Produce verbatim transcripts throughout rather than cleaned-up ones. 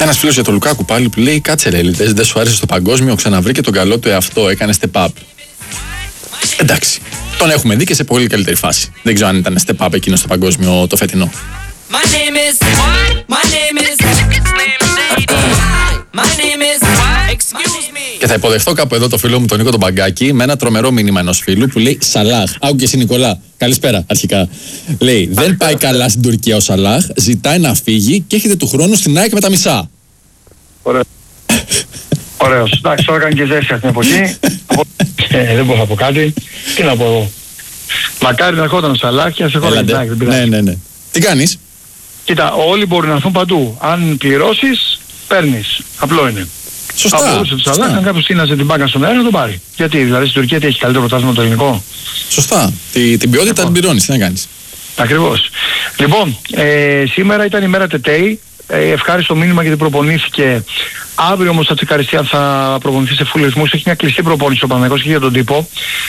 Ένας φίλος για τον Λουκάκου πάλι που λέει: κάτσε ρε, δεν σου άρεσε στο παγκόσμιο, ξαναβρήκε τον καλό του εαυτό, έκανε step up. Εντάξει, τον έχουμε δει και σε πολύ καλύτερη φάση. Δεν ξέρω αν ήταν step up εκείνο στο παγκόσμιο το φετινό. My name is, my name is, my name is, excuse me. Και θα υποδεχθώ κάπου εδώ το φίλο μου τον Νίκο τον Μπαγκάκη με ένα τρομερό μήνυμα ενός φίλου που λέει: Σαλάχ, άκου και εσύ Νικολά, καλησπέρα αρχικά. Λέει: δεν πάει καλά στην Τουρκία ο Σαλάχ, ζητάει να φύγει και έχετε του χρόνου στην ΑΕΚ με τα μισά. Ωραίο. Ωραίος. Εντάξει, τώρα κάνει και ζέστη αυτή την εποχή. ε, δεν μπορώ να πω κάτι. Τι να πω εγώ. Μακάρι να ερχόταν ο Σαλάχ και να σε ερχόταν την ΑΕΚ. Ναι, ναι, ναι. Τι κάνεις? Κοίτα, όλοι μπορούν να έρθουν παντού. Αν πληρώσεις, παίρνεις. Απλό είναι. Σωστά. Θα μπορούσε το Σαλάχ, αν κάποιος τίναζε την μπάκα στον αέρα, να τον πάρει. Γιατί, δηλαδή στην Τουρκία τι έχει καλύτερο πρωτάθλημα το ελληνικό? Σωστά. Τη, την ποιότητα την πληρώνεις, τι να κάνεις. Ακριβώς. Λοιπόν, ε, σήμερα ήταν η μέρα Τετέι. Ε, ευχάριστο μήνυμα γιατί προπονήθηκε. Αύριο όμως θα τσεκαριστεί αν θα προπονηθεί σε φουλισμούς. Έχει μια κλειστή προπόνηση ο Παναθηναϊκός και για τον τύπο.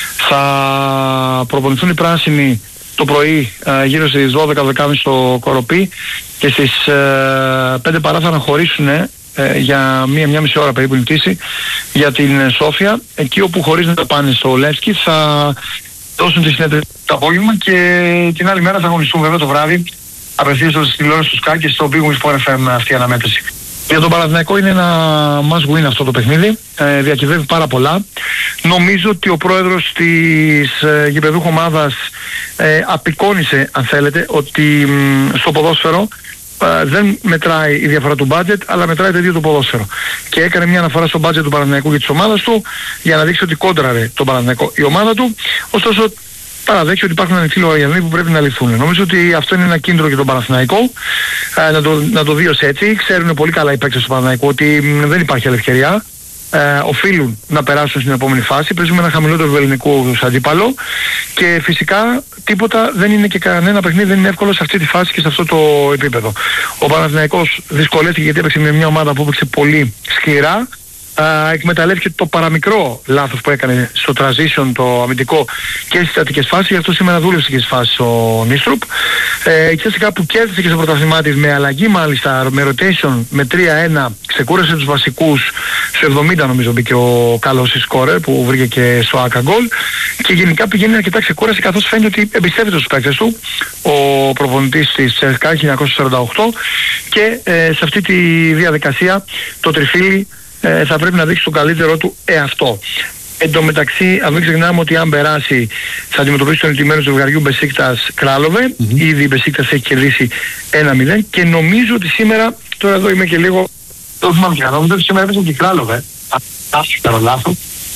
Θα προπονηθούν οι πράσινοι το πρωί ε, γύρω στις δώδεκα δεκάμιση στο Κοροπή και στις ε, πέντε παρά θα αναχωρήσουν ε, για μία, μία μισή ώρα περίπου νητήση για την Σόφια, εκεί όπου χωρίς να τα πάνε στο Λεύσκι θα δώσουν τη συνέντευξη το απόγευμα και την άλλη μέρα θα αγωνιστούν βέβαια το βράδυ απευθείας στη τηλεόραση του Sky και στο Big Wings Sport εφ εμ αυτή η αναμέτρηση. Για τον Παναθηναϊκό είναι ένα must win αυτό το παιχνίδι, ε, διακυβεύει πάρα πολλά. Νομίζω ότι ο πρόεδρος της ε, γηπεδούχου ομάδας ε, απεικόνισε, αν θέλετε, ότι μ, στο ποδόσφαιρο ε, δεν μετράει η διαφορά του budget, αλλά μετράει το ίδιο το ποδόσφαιρο. Και έκανε μια αναφορά στο budget του Παναθηναϊκού και της ομάδας του για να δείξει ότι κόντραρε τον Παναθηναϊκό η ομάδα του. Ωστόσο, παραδέχει ότι υπάρχουν ανοιχτοί λογαριασμοί που πρέπει να λυθούν. Νομίζω ότι αυτό είναι ένα κίνητρο για τον Παναθηναϊκό ε, να, το, να το δει ως έτσι. Ξέρουν πολύ καλά οι παίκτες του Παναθηναϊκού ότι μ, δεν υπάρχει άλλη ευκαιρία. Ε, οφείλουν να περάσουν στην επόμενη φάση. Παίζουμε ένα χαμηλότερο του ελληνικού αντίπαλο και φυσικά τίποτα δεν είναι και κανένα παιχνίδι δεν είναι εύκολο σε αυτή τη φάση και σε αυτό το επίπεδο. Ο Παναθηναϊκός δυσκολεύτηκε γιατί έπαιξε με μια ομάδα που έπαιξε πολύ σκληρά. Uh, εκμεταλλεύτηκε το παραμικρό λάθος που έκανε στο transition το αμυντικό και στις στατικές φάσεις, γι' αυτό σήμερα δούλευσε και στις φάσεις ο Νίστρουπ. Ε, και κάπου κέρδισε και στο πρωτάθλημά της με αλλαγή μάλιστα, με rotation με τρία ένα, ξεκούρασε τους βασικούς, στο εβδομήντα νομίζω μπήκε ο καλός σκόρερ που βρήκε και στο άκα γκολ και γενικά πηγαίνει αρκετά ξεκούραση καθώς φαίνεται ότι εμπιστεύεται τους παίκτες του ο προπονητής της ΣΚΑ χίλια εννιακόσια σαράντα οκτώ και ε, σε αυτή τη διαδικασία το τριφύλι Ε, θα πρέπει να δείξει τον καλύτερό του εαυτό. Εν τω μεταξύ, αν μην ξεχνάμε ότι αν περάσει θα αντιμετωπίσει τον ηττημένο του ζευγαριού Μπεσίκτας Κράλοβε. Mm-hmm. Ήδη η Μπεσίκτας έχει κερδίσει ένα μηδέν και νομίζω ότι σήμερα, τώρα εδώ είμαι και λίγο, το θυμάμαι και νομίζω ότι σήμερα έπαιζε και Κράλοβε. Αν κάνω λάθος.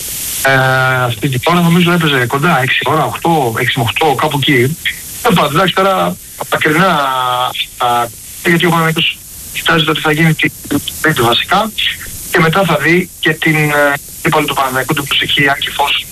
Ε, αυτή την ώρα νομίζω έπαιζε κοντά έξι ώρα, οκτώ, έξι με οκτώ, κάπου εκεί. Δεν πάω, εντάξει τώρα από τα κερνά, γιατί ο Παναγιώτος κοιτάζει ότι θα γίνει την πέμπτη βασικά. Και μετά θα δει και την υπόλοιπη του Παναθηναϊκού του προσεχή, αν και φως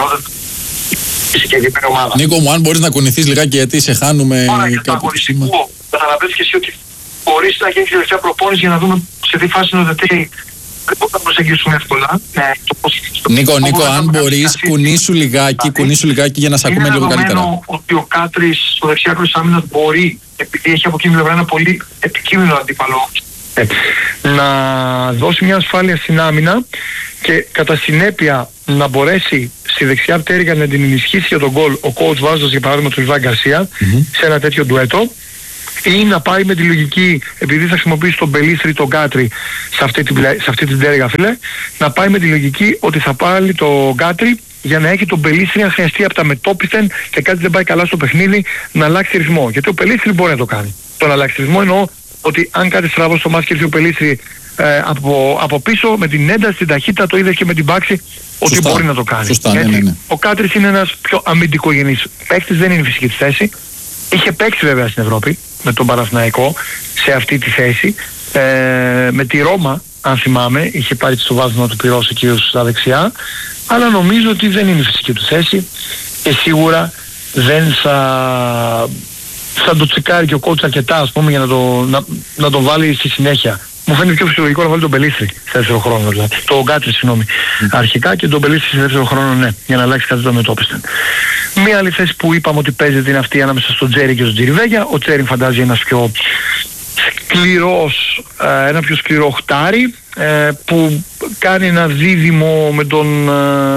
η συγκεκριμένη ομάδα. Νίκο μου, αν μπορείς να κουνηθείς λιγάκι γιατί σε χάνουμε. Άρα και το αγωνιστικό, καταλαβαίνεις και εσύ ότι μπορείς να γίνει τη τελευταία προπόνηση για να δούμε σε τι φάση είναι ο ΔΕΤΕΙ. Δεν μπορούμε να προσεγγίσουμε εύκολα. Νίκο, Νίκο, αν μπορείς, κουνήσου λιγάκι, κουνήσου λιγάκι για να σε ακούμε λίγο καλύτερα. Είναι ότι ο Κάτρης στο δεξιάκρο της άμυνας μπορεί, επειδή έχει από εκείνη ένα πολύ επικίνδυνο αντίπαλο, να δώσει μια ασφάλεια στην άμυνα και κατά συνέπεια να μπορέσει στη δεξιά πτέρυγα να την ενισχύσει για τον γκολ ο coach βάζοντας για παράδειγμα τον Ιβάν Γκαρσία mm-hmm. σε ένα τέτοιο ντουέτο ή να πάει με τη λογική, επειδή θα χρησιμοποιήσει τον Μπελίστρη τον Γκάτρι σε αυτή την, σε αυτή την πτέρυγα φίλε, να πάει με τη λογική ότι θα πάρει τον Γκάτρι για να έχει τον Μπελίστρη αν χρειαστεί από τα μετόπισθεν και κάτι δεν πάει καλά στο παιχνίδι να αλλάξει ρυθμό, γιατί ο Μπελίστρη μπορεί να το κάνει. Τον αλλάξει ρυθμό εννοώ ότι αν κάτι στραβό στο μάσκι ο Πελίστρη ε, από, από πίσω με την ένταση, την ταχύτητα, το είδες και με την πάξη ότι Σωστά. μπορεί να το κάνει. Σωστά, ναι, ναι, ναι. Ο Κάτρης είναι ένας πιο αμυντικογενής παίκτης, δεν είναι η φυσική της θέση. Είχε παίξει βέβαια στην Ευρώπη με τον Παναθηναϊκό σε αυτή τη θέση. Ε, με τη Ρώμα, αν θυμάμαι, είχε πάρει στο βάθμο του πυρός εκεί στα δεξιά. Αλλά νομίζω ότι δεν είναι η φυσική του θέση και σίγουρα δεν θα... θα το τσεκάρει και ο coach αρκετά ας πούμε για να το, να, να το βάλει στη συνέχεια. Μου φαίνεται πιο φυσιολογικό να βάλει τον Μπελίστρη σε δεύτερο χρόνο δηλαδή. Το Γκάτρι συγγνώμη. Mm. Αρχικά και τον Μπελίστρη σε δεύτερο χρόνο ναι, για να αλλάξει κάτι το μετώπιστεν. Μία άλλη θέση που είπαμε ότι παίζεται είναι αυτή ανάμεσα στον Τζέρι και στον Τζιριβέγια. Ο Τζέρι φαντάζει ένας πιο σκληρός, ε, ένα πιο σκληρό χτάρι ε, που κάνει ένα δίδυμο με τον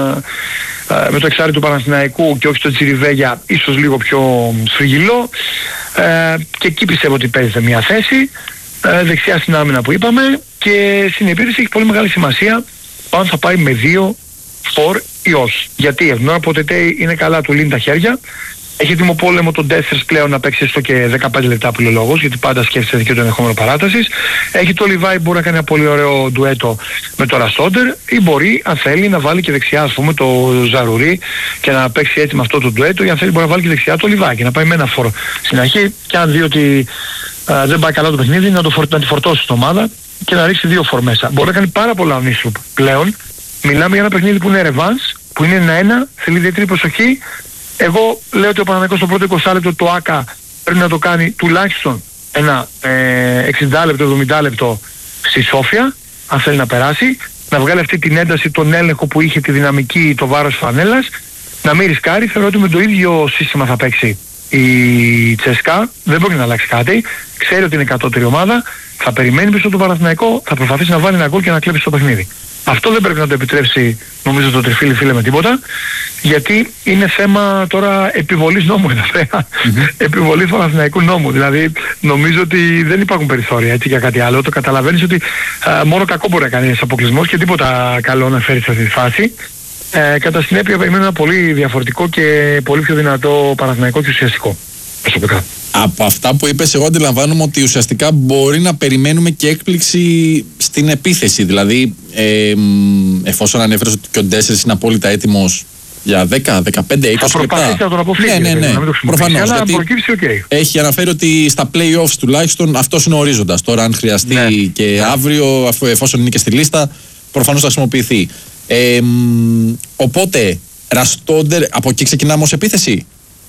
ε, με το εξάρι του Παναθηναϊκού και όχι στο Τσιριβέγια, ίσως λίγο πιο σφριγγυλό, ε, και εκεί πιστεύω ότι παίζεται μια θέση ε, δεξιά στην άμυνα που είπαμε, και στην επίθεση έχει πολύ μεγάλη σημασία αν θα πάει με δύο φορ ή όχι. Γιατί την ώρα που ο Τετέι είναι καλά, του λύνει τα χέρια, έχει έτοιμο πόλεμο τον Ντέσσερς πλέον να παίξει έστω και δεκαπέντε λεπτά που λέει ο λόγος, γιατί πάντα σκέφτεται και το ενδεχόμενο παράτασης. Έχει το Λιβάι που μπορεί να κάνει ένα πολύ ωραίο ντουέτο με το Ραστόντερ, ή μπορεί, αν θέλει, να βάλει και δεξιά, ας πούμε, το Ζαρουρί και να παίξει έτσι με αυτό το ντουέτο, ή αν θέλει μπορεί να βάλει και δεξιά το Λιβάι και να πάει με ένα φορ στην αρχή, και αν δει ότι α, δεν πάει καλά το παιχνίδι, να, το φορ, να τη φορτώσει στην ομάδα και να ρίξει δύο φορ μέσα. Μπορεί να κάνει πάρα πολλά ο Νίσλουπ πλέον. Μιλάμε για ένα παιχνίδι που είναι ρεβάνς, που είναι ένα-ένα, θέλει ιδιαίτερη προσοχή. Εγώ λέω ότι ο Παναθηναϊκός στο πρώτο είκοσι λεπτό το ΆΚΑ πρέπει να το κάνει τουλάχιστον ένα ε, εξήντα λεπτό, εβδομήντα λεπτό στη Σόφια, αν θέλει να περάσει, να βγάλει αυτή την ένταση, τον έλεγχο που είχε, τη δυναμική, το βάρος φανέλας, να μην ρισκάρει. Θεωρώ ότι με το ίδιο σύστημα θα παίξει η Τσεσκά, δεν μπορεί να αλλάξει κάτι, ξέρει ότι είναι κατώτερη ομάδα, θα περιμένει πίσω το Παναθηναϊκό, θα προσπαθήσει να βάλει ένα γκολ και να κλέψει το παιχνίδι. Αυτό δεν πρέπει να το επιτρέψει, νομίζω, το τριφύλι φίλε με τίποτα, γιατί είναι θέμα τώρα επιβολής νόμου εδώ πέρα. Mm-hmm. Επιβολής του Παναθηναϊκού νόμου. Δηλαδή, νομίζω ότι δεν υπάρχουν περιθώρια έτσι για κάτι άλλο. Το καταλαβαίνεις ότι α, μόνο κακό μπορεί να κάνει ένας αποκλεισμός και τίποτα καλό να φέρει σε αυτή τη φάση. Ε, κατά συνέπεια, περιμένω ένα πολύ διαφορετικό και πολύ πιο δυνατό Παναθηναϊκό και ουσιαστικό. Προσωπικά. Από αυτά που είπες, εγώ αντιλαμβάνομαι ότι ουσιαστικά μπορεί να περιμένουμε και έκπληξη στην επίθεση. Δηλαδή, ε, εφόσον ανέφερες ότι και ο Ντέσσερς είναι απόλυτα έτοιμος για δέκα, δεκαπέντε, είκοσι λεπτά. Θα προσπαθήσει να τον αποφύγει. Ναι, ναι, ναι. Προφανώς. Αλλά γιατί okay. έχει αναφέρει ότι στα play-offs τουλάχιστον αυτός είναι ο ορίζοντας. Τώρα, αν χρειαστεί ναι. και ναι. αύριο, αφού, εφόσον είναι και στη λίστα, προφανώς θα χρησιμοποιηθεί. Ε, οπότε, Ραστόντερ, από εκεί ξεκινάμε ως επίθεση.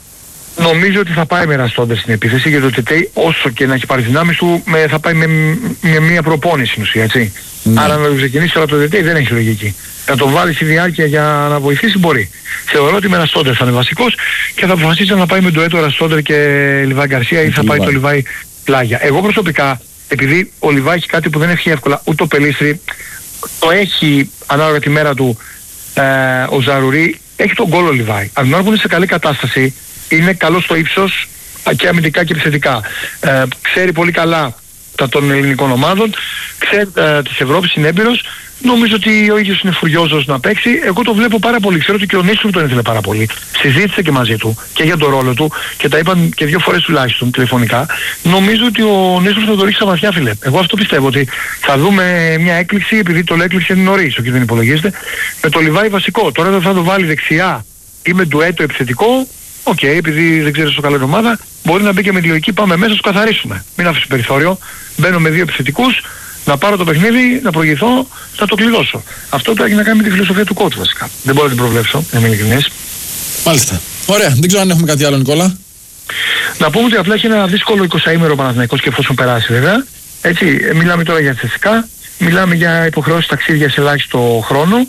Νομίζω ότι θα πάει με Ραστόντερ στην επίθεση, γιατί το Τετέι όσο και να έχει πάρει δυνάμεις του με, θα πάει με, με μια προπόνηση στην ουσία, έτσι. Ναι. Άρα να το ξεκινήσει τώρα το Τετέι δεν έχει λογική. Να το βάλει στη διάρκεια για να βοηθήσει μπορεί. Θεωρώ ότι με Ραστόντερ θα είναι βασικός και θα αποφασίσει να πάει με το έτο Ραστόντερ και Λιβάι Γκαρσία ή θα πάει το Λιβάι πλάγια. Εγώ προσωπικά, επειδή ο Λιβάι έχει κάτι που δεν έχει εύκολα, ούτε ο Πελίστρη το έχει ανάλογα τη μέρα του ε, ο Ζαρουρί, έχει τον γκολ ο Λιβάι. Αν την ώρα που είναι σε καλή κατάσταση, είναι καλό στο ύψος και αμυντικά και επιθετικά. Ε, ξέρει πολύ καλά τα των ελληνικών ομάδων, ξέρει ε, της Ευρώπης, είναι έμπειρος. Νομίζω ότι ο ίδιος είναι φουριόζος να παίξει. Εγώ το βλέπω πάρα πολύ. Ξέρω ότι και ο Νίστρου τον ήθελε πάρα πολύ. Συζήτησε και μαζί του και για τον ρόλο του και τα είπαν και δύο φορές τουλάχιστον τηλεφωνικά. Νομίζω ότι ο Νίστρου θα το ρίξει στα βαθιά, φίλε. Εγώ αυτό πιστεύω, ότι θα δούμε μια έκπληξη, επειδή το έκπληξη είναι νωρίς, ο κ. δεν υπολογίζεται, με το Λιβάι βασικό. Τώρα δεν θα το βάλει δεξιά ή με ντουέτο επιθετικό. Οκ, okay, επειδή δεν ξέρεις το καλό ομάδα, μπορεί να μπει και με τη λογική πάμε μέσα, του καθαρίσουμε. Μην αφήσει περιθώριο. Μπαίνω με δύο επιθετικούς, να πάρω το παιχνίδι, να προηγηθώ, να το κλειδώσω. Αυτό το έχει να κάνει με τη φιλοσοφία του coach βασικά. Δεν μπορώ να την προβλέψω, να είμαι ειλικρινής. Μάλιστα. Ωραία. Δεν ξέρω αν έχουμε κάτι άλλο, Νικόλα. Να πούμε ότι απλά έχει ένα δύσκολο εικοσαήμερο Παναθηναϊκός και εφόσον περάσει βέβαια. Έτσι, μιλάμε τώρα για τσεσικά. Μιλάμε για υποχρεώσεις ταξίδια σε ελάχιστο χρόνο.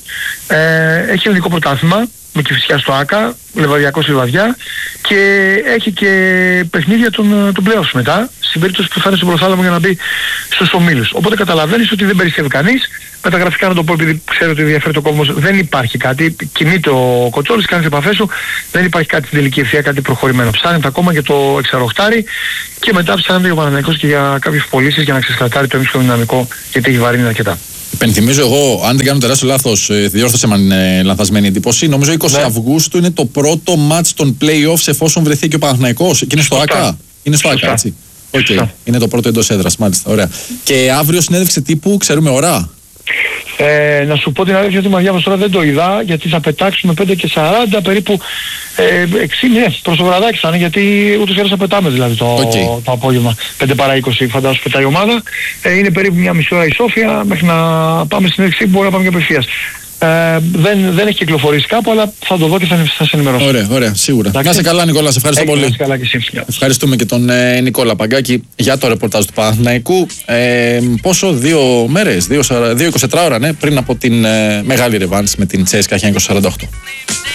Ε, έχει ελληνικό πρωτάθλημα με Κηφισιά στο ΆΚΑ, Λεβαδιακός Λιβαδιά, και έχει και παιχνίδια των, των playoffs μετά, στην περίπτωση που θα είναι στον προθάλαμο για να μπει στους ομίλους. Οπότε καταλαβαίνεις ότι δεν περισσεύει κανείς. Μεταγραφικά να το πω, επειδή ξέρω ότι ενδιαφέρει το κόσμος, δεν υπάρχει κάτι. Κινείται ο Κοτσόλης, κάνει τις επαφές σου, δεν υπάρχει κάτι στην τελική ευθεία, κάτι προχωρημένο. Ψάχνεται ακόμα για το εξαροχτάρι και μετά ψάχνεται ο Παναθηναϊκός και για κάποιες πωλήσεις για να ξεσκρατάρει το έμψυχο δυναμικό, γιατί έχει βαρύνει αρκετά. Υπενθυμίζω εγώ, αν δεν κάνω τεράστιο λάθος, διόρθωσε με είναι λανθασμένη εντύπωση. Νομίζω είκοσι ναι. Αυγούστου είναι το πρώτο μάτς των play-offs εφόσον βρεθεί και ο Παναθηναϊκός. Και είναι στο ΆΚΑ. Είναι στο ΆΚΑ, έτσι. Okay. Είναι το πρώτο εντός έδρας, μάλιστα. Ωραία. Και αύριο συνέντευξη τύπου, ξέρουμε ώρα. Ε, να σου πω την αλήθεια ότι Μαριάβος τώρα δεν το είδα, γιατί θα πετάξουμε πέντε και σαράντα περίπου, ε, εξήντα ναι, προς το βραδάκι θα είναι, γιατί ούτως ή άλλως θα πετάμε δηλαδή το, okay. το απόγευμα πέντε παρά είκοσι φαντάζομαι πετάει η ομάδα. Ε, είναι περίπου μια μισή ώρα η Σόφια, μέχρι να πάμε στην έξι μπορεί να πάμε και απευθείας. Ε, δεν, δεν έχει κυκλοφορήσει κάπου, αλλά θα το δω και θα σας ενημερώσω. Ωραία, ωραία, σίγουρα. Εντάξει. Να είσαι καλά, Νικόλα, σε ευχαριστώ πολύ. Να είσαι καλά και εσύ. Ευχαριστούμε και τον ε, Νικόλα Παγκάκη για το ρεπορτάζ του Παναθηναϊκού. Ε, πόσο, δύο μέρες, δύο, δύο εικοσιτετράωρα, ναι, πριν από την ε, μεγάλη ρεβάνς με την Τσέσκα χίλια εννιακόσια σαράντα οκτώ.